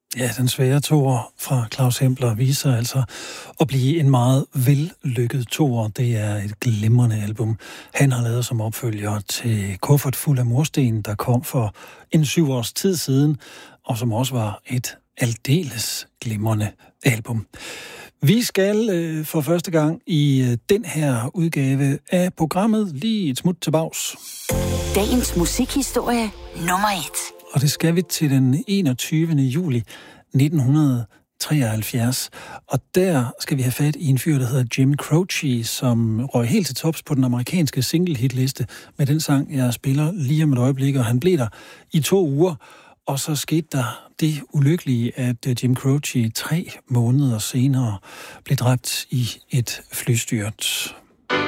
Ja, den svære toer fra Claus Hempler viser altså at blive en meget vellykket toer. Det er et glimrende album, han har lavet som opfølger til Kuffert fuld af mursten, der kom for en 7 års tid siden, og som også var et aldeles glimrende album. Vi skal for første gang i den her udgave af programmet lige et smut til bags. Dagens musikhistorie nummer 1. Og det skal vi til den 21. juli 1973. Og der skal vi have fat i en fyr, der hedder Jim Croce, som røg helt til tops på den amerikanske single-hitliste med den sang, jeg spiller lige om et øjeblik. Og han blev der i 2 uger, og så skete der det ulykkelige, at Jim Croce 3 måneder senere blev dræbt i et flystyrt.